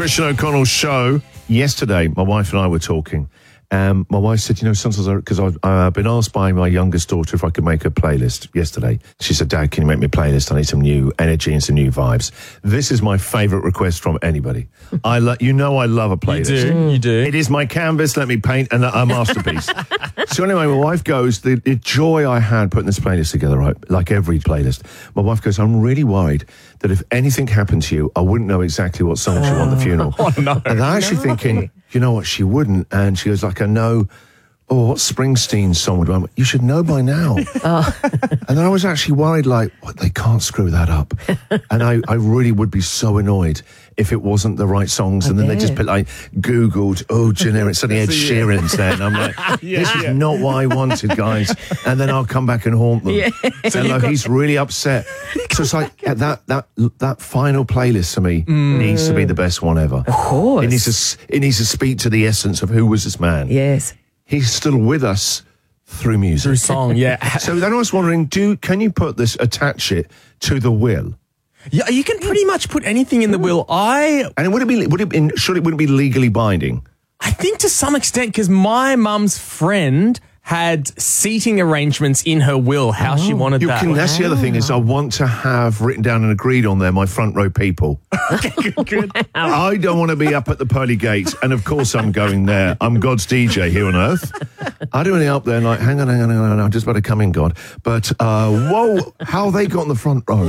Christian O'Connell show. Yesterday, my wife and I were talking. My wife said, sometimes because I've been asked by my youngest daughter if I could make a playlist yesterday. She said, Dad, can you make me a playlist? I need some new energy and some new vibes. This is my favourite request from anybody. I love a playlist. You do. It is my canvas, let me paint a masterpiece. So anyway, my wife goes, the joy I had putting this playlist together, right, like every playlist, my wife goes, I'm really worried that if anything happened to you, I wouldn't know exactly what song you want at the funeral. Oh, no. And I'm actually thinking, you know what, she wouldn't. And she goes, like, I know, what Springsteen's song would be? You should know by now. And then I was actually worried, like, what, they can't screw that up. And I really would be so annoyed if it wasn't the right songs. And then they just put, like, Googled, generic, suddenly Ed Sheeran's there. And I'm like, this is not what I wanted, guys. And then I'll come back and haunt them. Yeah. And like, he's really upset. So it's like, that final playlist for me needs to be the best one ever. Of course. It needs to speak to the essence of who was this man. Yes. He's still with us through music. Through song, yeah. So then I was wondering, can you attach it to the will? Yeah, you can pretty much put anything in the will. And wouldn't it be legally binding? I think to some extent, because my mum's friend had seating arrangements in her will, how she wanted that. That's the other thing is I want to have written down and agreed on there my front row people. Good. I don't want to be up at the pearly gates, and of course I'm going there. I'm God's DJ here on earth. I don't want to be up there like, hang on, I'm just about to come in, God. But, whoa, how they got in the front row?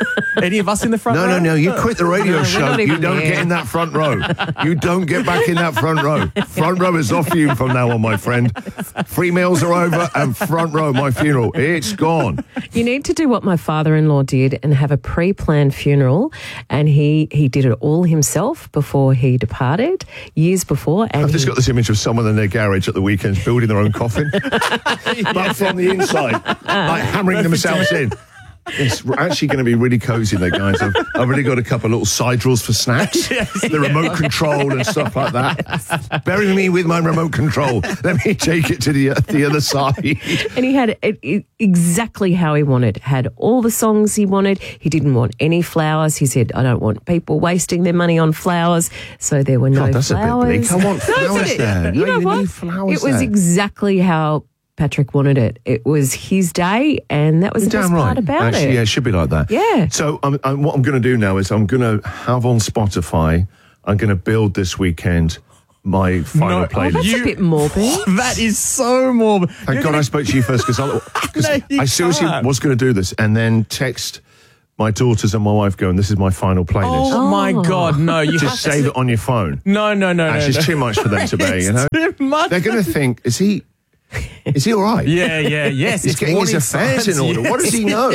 Any of us in the front row? No, you quit the radio show. You don't get in that front row. You don't get back in that front row. Front row is off you from now on, my friend. Free meals are over and front row, my funeral, it's gone. You need to do what my father-in-law did and have a pre-planned funeral, and he did it all himself before he departed, years before. And I've just got this image of someone in their garage at the weekends building their own coffin, but from the inside, like hammering themselves in. It's actually going to be really cozy there, guys. I've already got a couple of little side drawers for snacks, the remote control and stuff like that. Bury me with my remote control. Let me take it to the other side. And he had it exactly how he wanted. Had all the songs he wanted. He didn't want any flowers. He said, I don't want people wasting their money on flowers. So there were no that's flowers. A bit bleak. I want flowers there. You know what? It was exactly how Patrick wanted it. It was his day, and that was the best part about it. Yeah, it should be like that. Yeah. So what I'm going to do now is I'm going to have on Spotify, I'm going to build this weekend my final playlist. That's a bit morbid. That is so morbid. Thank God I spoke to you first, because I seriously was going to do this and then text my daughters and my wife going, this is my final playlist. Oh, my God, no. You just save it on your phone. No. It's too much for them to bear, you know? Too much. They're going to think, is he all right? Yes. He's getting his affairs in order. Yes. What does he know?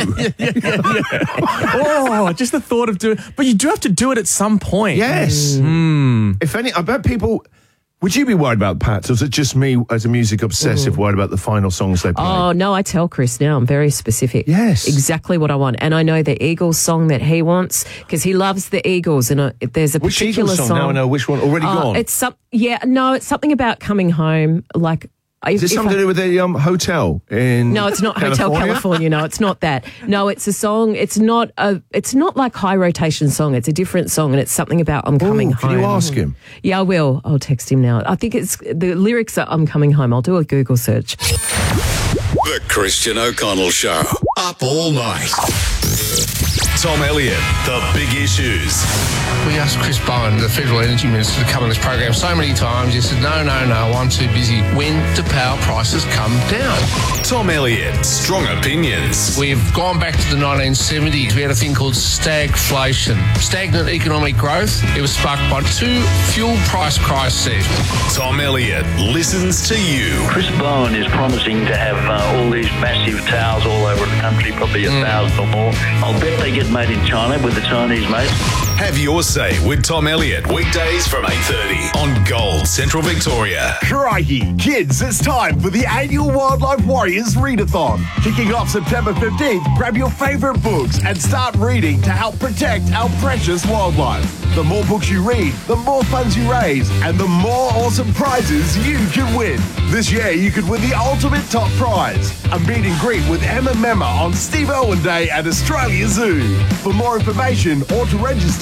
Oh, just the thought of doing... But you do have to do it at some point. Yes. If any, I bet people... Would you be worried about Pat, or is it just me as a music obsessive worried about the final songs they play? Oh, no, I tell Chris now. I'm very specific. Yes. Exactly what I want. And I know the Eagles song that he wants, because he loves the Eagles. And there's a which particular Eagles song? Now I know which one. Already gone? It's something about coming home, like... Is this something to do with the hotel in No, it's not California? Hotel California. No, it's not that. No, it's a song. It's not like high rotation song. It's a different song, and it's something about I'm coming home. Can you ask him? Yeah, I will. I'll text him now. I think it's the lyrics are I'm coming home. I'll do a Google search. The Christian O'Connell Show. Up all night. Tom Elliott, The Big Issues. We asked Chris Bowen, the Federal Energy Minister, to come on this program so many times. He said, no, I'm too busy. When do power prices come down? Tom Elliott, Strong Opinions. We've gone back to the 1970s. We had a thing called stagflation, stagnant economic growth. It was sparked by two fuel price crises. Tom Elliott listens to you. Chris Bowen is promising to have all these massive towers all over the country, probably 1,000 or more. I'll bet they get made in China with the Chinese mates. Have your say with Tom Elliott, weekdays from 8:30 on Gold Central Victoria. Crikey, kids, it's time for the annual Wildlife Warriors Readathon. Kicking off September 15th, grab your favourite books and start reading to help protect our precious wildlife. The more books you read, the more funds you raise, and the more awesome prizes you can win. This year, you could win the ultimate top prize, a meet and greet with Emma Memma on Steve Irwin Day at Australia Zoo. For more information or to register,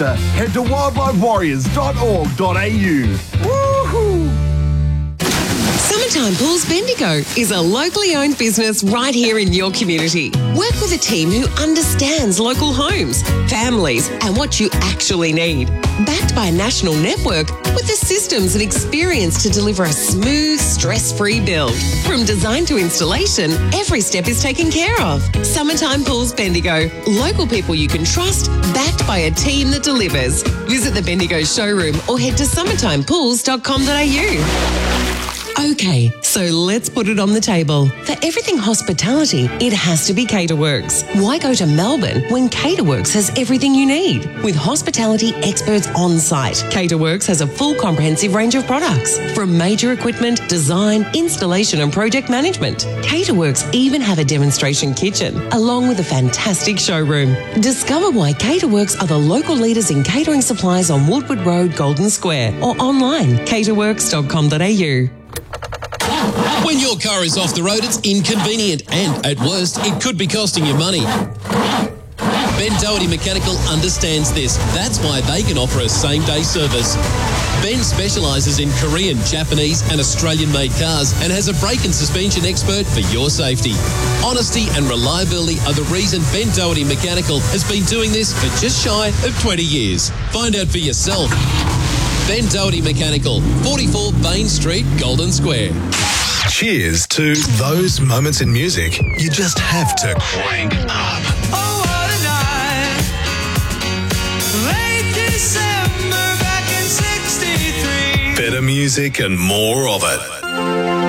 answer, head to wildlifewarriors.org.au. Woohoo! Summertime Pools Bendigo is a locally owned business right here in your community. Work with a team who understands local homes, families, and what you actually need. Backed by a national network with the systems and experience to deliver a smooth, stress-free build. From design to installation, every step is taken care of. Summertime Pools Bendigo. Local people you can trust, backed by a team that delivers. Visit the Bendigo showroom or head to summertimepools.com.au. Okay, so let's put it on the table. For everything hospitality, it has to be Caterworks. Why go to Melbourne when Caterworks has everything you need? With hospitality experts on site, Caterworks has a full comprehensive range of products, from major equipment, design, installation and project management. Caterworks even have a demonstration kitchen, along with a fantastic showroom. Discover why Caterworks are the local leaders in catering supplies on Woodward Road, Golden Square, or online, caterworks.com.au. When your car is off the road, it's inconvenient and, at worst, it could be costing you money. Ben Doherty Mechanical understands this. That's why they can offer a same-day service. Ben specialises in Korean, Japanese and Australian-made cars and has a brake and suspension expert for your safety. Honesty and reliability are the reason Ben Doherty Mechanical has been doing this for just shy of 20 years. Find out for yourself. Ben Doherty Mechanical, 44 Bain Street, Golden Square. Cheers to those moments in music you just have to crank up. Oh, what a night. Late December back in 63. Better music and more of it.